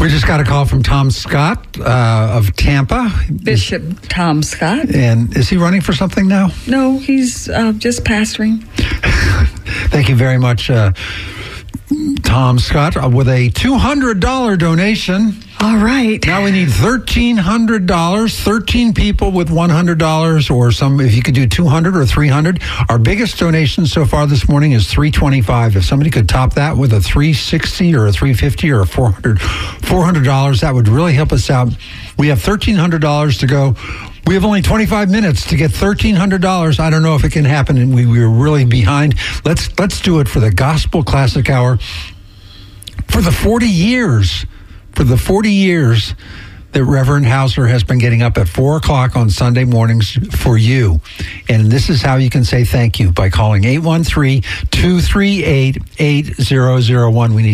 We just got a call from Tom Scott of Tampa. Bishop Tom Scott. And is he running for something now? No, he's just pastoring. Thank you very much, Tom Scott, with a $200 donation. All right. Now we need $1,300, 13 people with $100, or some, if you could do 200 or 300. Our biggest donation so far this morning is $325. If somebody could top that with a $360 or a $350 or a $400, that would really help us out. We have $1,300 to go. We have only 25 minutes to get $1,300. I don't know if it can happen, and we were really behind. Let's do it for the Gospel Classic Hour. For the 40 years that Reverend Hauser has been getting up at 4 o'clock on Sunday mornings for you. And this is how you can say thank you, by calling 813-238-8001. We need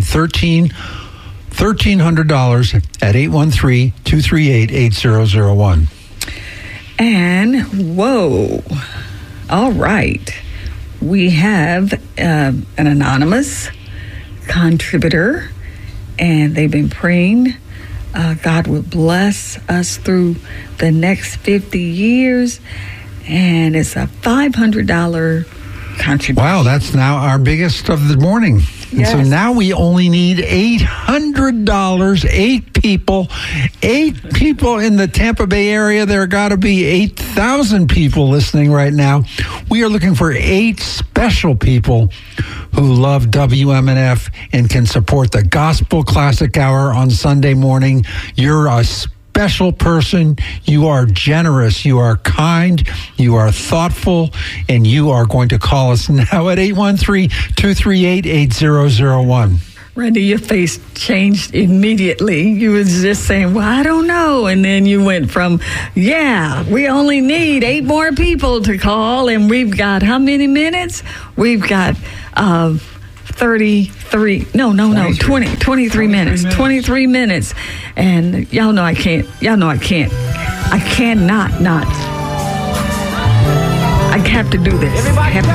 $1,300 at 813-238-8001. And, whoa, all right. We have an anonymous contributor, and they've been praying God will bless us through the next 50 years, and it's a $500 contribution. Wow, that's now our biggest of the morning. Yes. And so now we only need $800, 8 people in the Tampa Bay area. There got to be 8,000 people listening right now. We are looking for 8 special people who love WMNF and can support the Gospel Classic Hour on Sunday morning. You're a special person. You are generous. You are kind. You are thoughtful. And you are going to call us now at 813-238-8001. Randy, your face changed immediately. You was just saying, well, I don't know. And then you went from, we only need 8 more people to call. And we've got how many minutes? We've got 23 minutes. 23 minutes. And y'all know I cannot not. I have to do this.